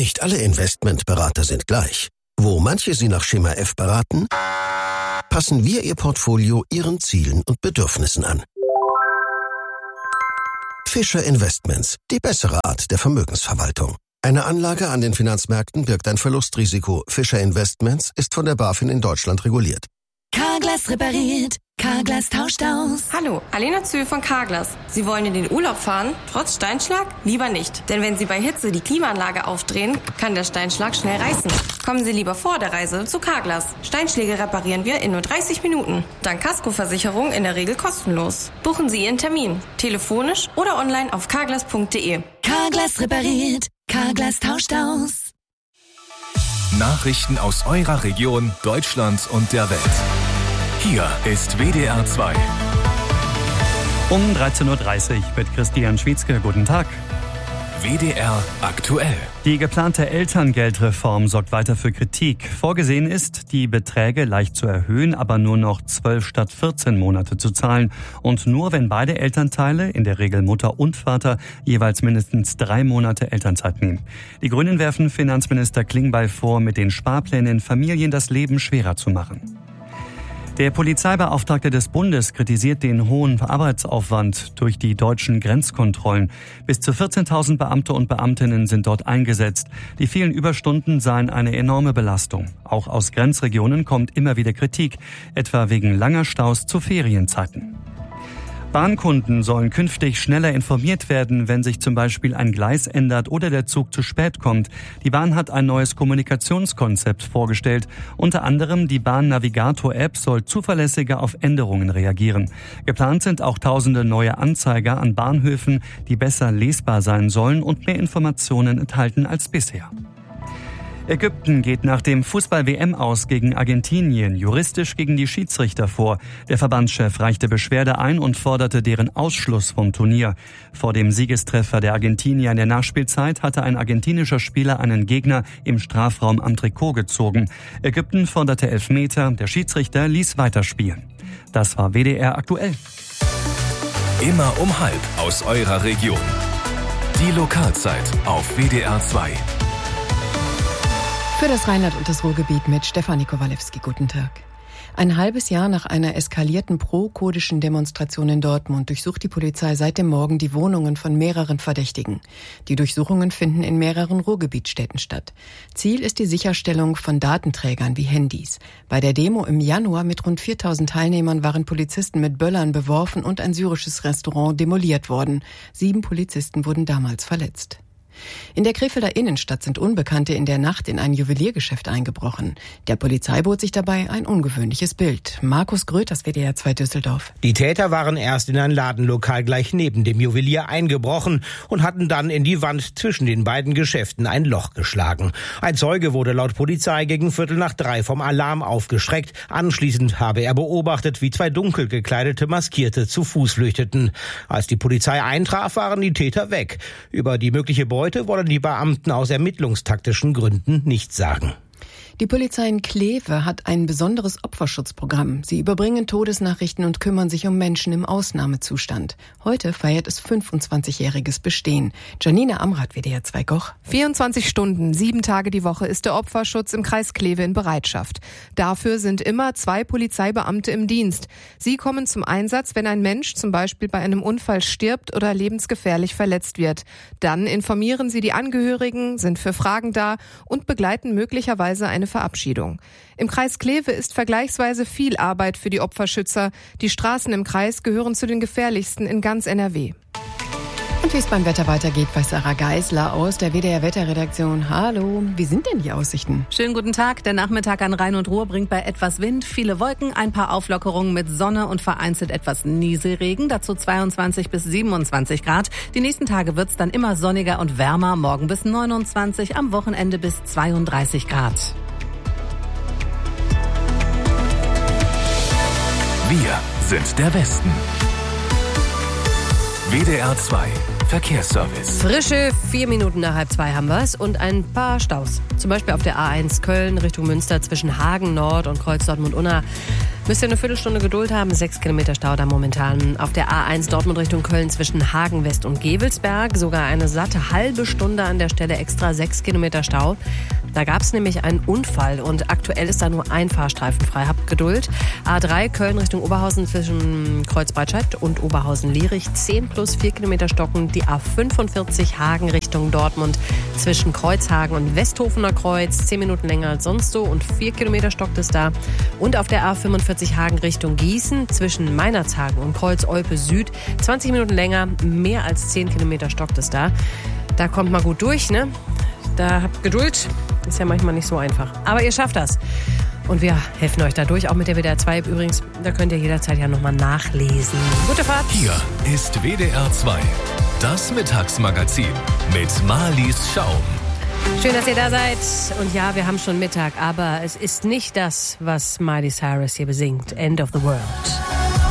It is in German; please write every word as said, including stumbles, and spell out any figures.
Nicht alle Investmentberater sind gleich. Wo manche Sie nach Schema F beraten, passen wir Ihr Portfolio Ihren Zielen und Bedürfnissen an. Fischer Investments, die bessere Art der Vermögensverwaltung. Eine Anlage an den Finanzmärkten birgt ein Verlustrisiko. Fischer Investments ist von der BaFin in Deutschland reguliert. Carglass repariert, Carglass tauscht aus. Hallo, Alena Zühl von Carglass. Sie wollen in den Urlaub fahren, trotz Steinschlag? Lieber nicht, denn wenn Sie bei Hitze die Klimaanlage aufdrehen, kann der Steinschlag schnell reißen. Kommen Sie lieber vor der Reise zu Carglass. Steinschläge reparieren wir in nur dreißig Minuten. Dank Kaskoversicherung in der Regel kostenlos. Buchen Sie Ihren Termin, telefonisch oder online auf carglass punkt de. Carglass repariert, Carglass tauscht aus. Nachrichten aus eurer Region, Deutschland und der Welt. Hier ist W D R zwei. Um dreizehn Uhr dreißig mit Christian Schwietzke. Guten Tag. W D R aktuell. Die geplante Elterngeldreform sorgt weiter für Kritik. Vorgesehen ist, die Beträge leicht zu erhöhen, aber nur noch zwölf statt vierzehn Monate zu zahlen. Und nur, wenn beide Elternteile, in der Regel Mutter und Vater, jeweils mindestens drei Monate Elternzeit nehmen. Die Grünen werfen Finanzminister Klingbeil vor, mit den Sparplänen Familien das Leben schwerer zu machen. Der Polizeibeauftragte des Bundes kritisiert den hohen Arbeitsaufwand durch die deutschen Grenzkontrollen. Bis zu vierzehntausend Beamte und Beamtinnen sind dort eingesetzt. Die vielen Überstunden seien eine enorme Belastung. Auch aus Grenzregionen kommt immer wieder Kritik, etwa wegen langer Staus zu Ferienzeiten. Bahnkunden sollen künftig schneller informiert werden, wenn sich zum Beispiel ein Gleis ändert oder der Zug zu spät kommt. Die Bahn hat ein neues Kommunikationskonzept vorgestellt. Unter anderem die Bahn-Navigator-App soll zuverlässiger auf Änderungen reagieren. Geplant sind auch tausende neue Anzeiger an Bahnhöfen, die besser lesbar sein sollen und mehr Informationen enthalten als bisher. Ägypten geht nach dem Fußball-W M aus gegen Argentinien juristisch gegen die Schiedsrichter vor. Der Verbandschef reichte Beschwerde ein und forderte deren Ausschluss vom Turnier. Vor dem Siegestreffer der Argentinier in der Nachspielzeit hatte ein argentinischer Spieler einen Gegner im Strafraum am Trikot gezogen. Ägypten forderte Elfmeter, der Schiedsrichter ließ weiterspielen. Das war W D R aktuell. Immer um halb aus eurer Region. Die Lokalzeit auf W D R zwei. Für das Rheinland und das Ruhrgebiet mit Stefanie Kowalewski. Guten Tag. Ein halbes Jahr nach einer eskalierten pro-kurdischen Demonstration in Dortmund durchsucht die Polizei seit dem Morgen die Wohnungen von mehreren Verdächtigen. Die Durchsuchungen finden in mehreren Ruhrgebietsstädten statt. Ziel ist die Sicherstellung von Datenträgern wie Handys. Bei der Demo im Januar mit rund viertausend Teilnehmern waren Polizisten mit Böllern beworfen und ein syrisches Restaurant demoliert worden. Sieben Polizisten wurden damals verletzt. In der Krefelder Innenstadt sind Unbekannte in der Nacht in ein Juweliergeschäft eingebrochen. Der Polizei bot sich dabei ein ungewöhnliches Bild. Markus Gröters, W D R zwei Düsseldorf. Die Täter waren erst in ein Ladenlokal gleich neben dem Juwelier eingebrochen und hatten dann in die Wand zwischen den beiden Geschäften ein Loch geschlagen. Ein Zeuge wurde laut Polizei gegen Viertel nach drei vom Alarm aufgeschreckt. Anschließend habe er beobachtet, wie zwei dunkel gekleidete Maskierte zu Fuß flüchteten. Als die Polizei eintraf, waren die Täter weg. Über die mögliche Beute wollen die Beamten aus ermittlungstaktischen Gründen nichts sagen. Die Polizei in Kleve hat ein besonderes Opferschutzprogramm. Sie überbringen Todesnachrichten und kümmern sich um Menschen im Ausnahmezustand. Heute feiert es fünfundzwanzigjähriges Bestehen. Janina Amrath, W D R zwei Goch. vierundzwanzig Stunden, sieben Tage die Woche ist der Opferschutz im Kreis Kleve in Bereitschaft. Dafür sind immer zwei Polizeibeamte im Dienst. Sie kommen zum Einsatz, wenn ein Mensch zum Beispiel bei einem Unfall stirbt oder lebensgefährlich verletzt wird. Dann informieren sie die Angehörigen, sind für Fragen da und begleiten möglicherweise eine Verabschiedung. Im Kreis Kleve ist vergleichsweise viel Arbeit für die Opferschützer. Die Straßen im Kreis gehören zu den gefährlichsten in ganz N R W. Und wie es beim Wetter weitergeht, weiß Sarah Geisler aus der W D R-Wetterredaktion. Hallo, wie sind denn die Aussichten? Schönen guten Tag. Der Nachmittag an Rhein und Ruhr bringt bei etwas Wind viele Wolken, ein paar Auflockerungen mit Sonne und vereinzelt etwas Nieselregen. Dazu zweiundzwanzig bis siebenundzwanzig Grad. Die nächsten Tage wird's dann immer sonniger und wärmer. Morgen bis neunundzwanzig, am Wochenende bis zweiunddreißig Grad. Wir sind der Westen. W D R zwei Verkehrsservice. Frische vier Minuten nach halb zwei haben wir es und ein paar Staus. Zum Beispiel auf der A eins Köln Richtung Münster zwischen Hagen Nord und Kreuz Dortmund-Unna. Müsst ihr eine Viertelstunde Geduld haben, sechs Kilometer Stau da momentan. Auf der A eins Dortmund Richtung Köln zwischen Hagen West und Gevelsberg. Sogar eine satte halbe Stunde an der Stelle extra sechs Kilometer Stau. Da gab es nämlich einen Unfall und aktuell ist da nur ein Fahrstreifen frei. Habt Geduld. A drei Köln Richtung Oberhausen zwischen Kreuzbreitscheid und Oberhausen-Lierich. zehn plus vier Kilometer stocken. Die A fünfundvierzig Hagen Richtung Dortmund zwischen Kreuzhagen und Westhofener Kreuz. zehn Minuten länger als sonst so und vier Kilometer stockt es da. Und auf der A fünfundvierzig Hagen Richtung Gießen zwischen Meinerzhagen und Kreuz-Olpe Süd. zwanzig Minuten länger, mehr als zehn Kilometer stockt es da. Da kommt mal gut durch, ne? Da habt Geduld. Ist ja manchmal nicht so einfach. Aber ihr schafft das. Und wir helfen euch dadurch, auch mit der W D R zwei übrigens. Da könnt ihr jederzeit ja nochmal nachlesen. Gute Fahrt. Hier ist W D R zwei, das Mittagsmagazin mit Marlies Schaum. Schön, dass ihr da seid. Und ja, wir haben schon Mittag, aber es ist nicht das, was Miley Cyrus hier besingt. End of the World.